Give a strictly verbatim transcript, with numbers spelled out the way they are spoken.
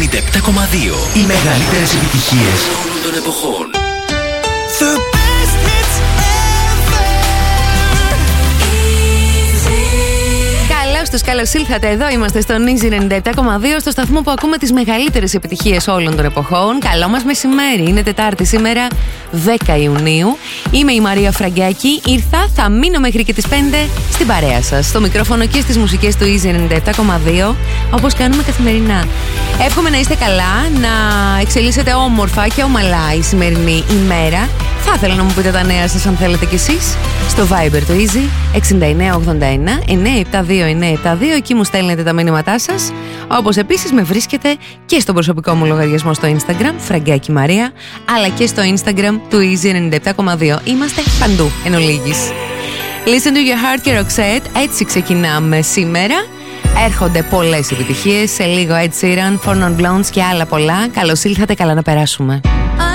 ενενήντα επτά κόμμα δύο. Οι μεγαλύτερες επιτυχίες όλων των εποχών. The best hits ever. Καλώς τους, καλώς ήλθατε. Εδώ είμαστε στον Easy ενενήντα επτά κόμμα δύο, στο σταθμό που ακούμε τις μεγαλύτερες επιτυχίες όλων των εποχών. Καλό μας μεσημέρι. Είναι Τετάρτη σήμερα, δέκα Ιουνίου. Είμαι η Μαρία Φραγκάκη. Ήρθα, θα μείνω μέχρι και τις πέντε στην παρέα σας. Στο μικρόφωνο και στις μουσικές του Easy ενενήντα επτά κόμμα δύο, όπως κάνουμε καθημερινά. Εύχομαι να είστε καλά, να εξελίσσετε όμορφα και ομαλά η σημερινή ημέρα. Θα ήθελα να μου πείτε τα νέα σας αν θέλετε κι εσείς. Στο Viber το Easy εξήντα εννέα ογδόντα ένα εννιακόσια εβδομήντα δύο εννιακόσια εβδομήντα δύο. Εκεί μου στέλνετε τα μήνυματά σας. Όπως επίσης με βρίσκετε και στον προσωπικό μου λογαριασμό στο Instagram, Φραγκάκη Μαρία, αλλά και στο Instagram του Easy ενενήντα επτά κόμμα δύο. Είμαστε παντού εν ολίγης. Listen to your heart και Roxette. Έτσι ξεκινάμε σήμερα. Έρχονται πολλές επιτυχίες. Σε λίγο Ed Sheeran, Four Non Blondes και άλλα πολλά. Καλώς ήλθατε, καλά να περάσουμε.